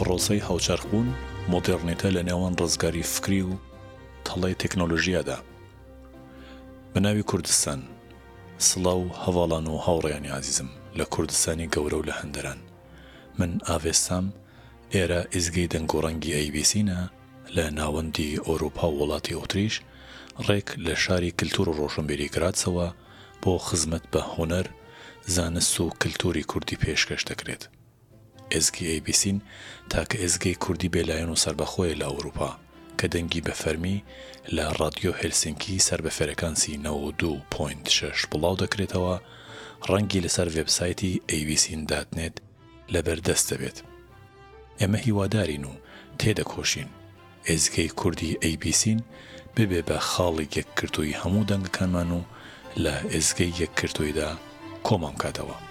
پرۆسەی هاوچەرخبوون مۆدێڕنیتە لە نێوان ڕزگاری فکری و تەڵەی تەکنۆلۆژیادا. بەناوی کوردستان، سڵاو هەواڵان و هاوڕێیانی عزیزم لە کوردستانی گەورە و لە هەندەران. من ئاڤێستام ئێرە ئیزگەی دەنگ و ڕەنگی ئەیبیسینە لە ناوەندی ئۆروپا و وڵاتی ئۆتریش ڕێک لە شاری کلتور و ڕۆشنبیری کراتسەوە بۆ خزمەت بە هونەر، زانست و کلتوری کوردی پێشکەش دەکرێت. ئێزگی ئەیبیسین تاکە ئێزگەی کوردی بێلایەن و سەربەخۆیە لە ئەوروپا کە دەنگی بە فەرمی لە ڕادیۆ هێلسینکی سەر بە فێرەکانسی 92.6 بڵاو دەکرێتەوە. ڕەنگی لەسەر وێبسایتی abc.net لەبەردەست دەبێت. ئێمە هیوادارین و تێدەکۆشین ئێزگەی کوردی ئەیبیسین ببێ بە خاڵی یەکگرتووی هەموو دەنگەکانمان و لە ئێزگەی یەکگرتوویدا کۆمام کاتەوە.